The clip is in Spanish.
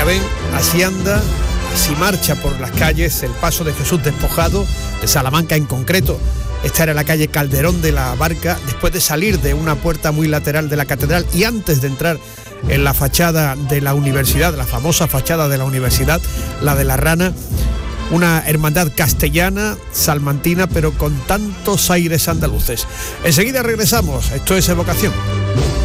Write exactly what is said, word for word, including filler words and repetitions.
ven, así anda, así marcha por las calles el paso de Jesús despojado, de Salamanca en concreto. Esta era la calle Calderón de la Barca, después de salir de una puerta muy lateral de la catedral y antes de entrar en la fachada de la universidad, la famosa fachada de la universidad, la de la Rana, una hermandad castellana, salmantina, pero con tantos aires andaluces. Enseguida regresamos, esto es Evocación.